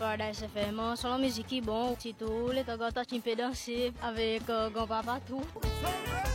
Paradise FM, c'est la musique qui est bon, c'est tout, les temps que tu peux danser avec grand-papa tout.